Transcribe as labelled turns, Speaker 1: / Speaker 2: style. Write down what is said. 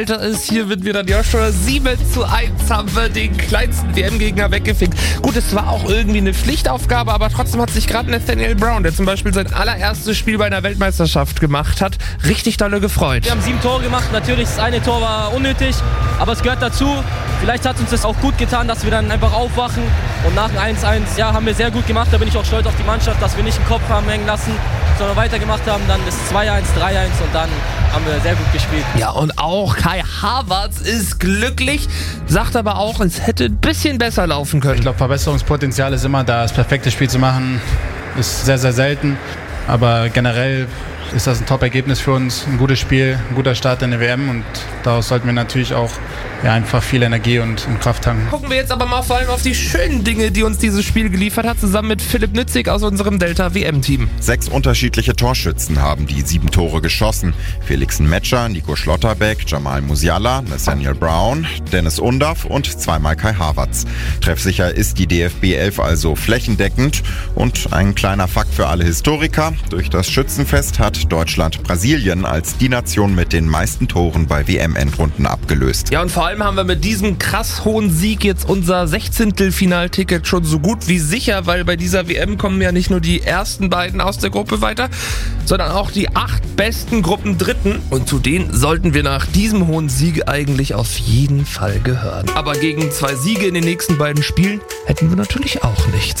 Speaker 1: ist, hier wird wieder Joshua. 7:1 haben wir den kleinsten WM-Gegner weggefegt. Gut, es war auch irgendwie eine Pflichtaufgabe, aber trotzdem hat sich gerade Nathaniel Brown, der zum Beispiel sein allererstes Spiel bei einer Weltmeisterschaft gemacht hat, richtig dolle gefreut.
Speaker 2: Wir haben 7 Tore gemacht, natürlich das eine Tor war unnötig, aber es gehört dazu. Vielleicht hat uns das auch gut getan, dass wir dann einfach aufwachen und nach dem 1:1, ja, haben wir sehr gut gemacht. Da bin ich auch stolz auf die Mannschaft, dass wir nicht den Kopf haben hängen lassen, sondern weitergemacht haben. Dann das 2:1, 3:1 und dann haben wir sehr gut gespielt.
Speaker 1: Ja, und auch Kai Havertz ist glücklich, sagt aber auch, es hätte ein bisschen besser laufen können.
Speaker 3: Ich glaube, Verbesserungspotenzial ist immer da. Das perfekte Spiel zu machen ist sehr, sehr selten. Aber generell ist das ein Top-Ergebnis für uns, ein gutes Spiel, ein guter Start in der WM und daraus sollten wir natürlich auch einfach viel Energie und Kraft tanken.
Speaker 1: Gucken wir jetzt aber mal vor allem auf die schönen Dinge, die uns dieses Spiel geliefert hat, zusammen mit Philipp Nützig aus unserem Delta-WM-Team.
Speaker 4: 6 unterschiedliche Torschützen haben die 7 Tore geschossen. Felix Metscher, Nico Schlotterbeck, Jamal Musiala, Nathaniel Brown, Dennis Undaff und zweimal Kai Havertz. Treffsicher ist die DFB 11 also flächendeckend. Und ein kleiner Fakt für alle Historiker: Durch das Schützenfest hat Deutschland Brasilien als die Nation mit den meisten Toren bei WM-Endrunden abgelöst.
Speaker 1: Ja, und vor allem haben wir mit diesem krass hohen Sieg jetzt unser 16. Finalticket schon so gut wie sicher, weil bei dieser WM kommen ja nicht nur die ersten beiden aus der Gruppe weiter, sondern auch die 8 besten Gruppendritten. Und zu denen sollten wir nach diesem hohen Sieg eigentlich auf jeden Fall gehören. Aber gegen 2 Siege in den nächsten beiden Spielen hätten wir natürlich auch nichts.